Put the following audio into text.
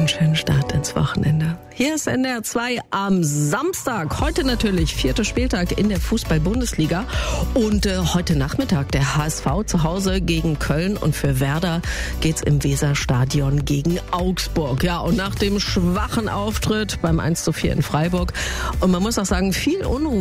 einen schönen Start ins Wochenende. Hier ist NDR 2 am Samstag. Heute natürlich 4. Spieltag in der Fußball-Bundesliga. Und heute Nachmittag der HSV zu Hause gegen Köln. Und für Werder geht's im Weserstadion gegen Augsburg. Ja, und nach dem schwachen Auftritt beim 1:4 in Freiburg. Und man muss auch sagen, viel Unruhe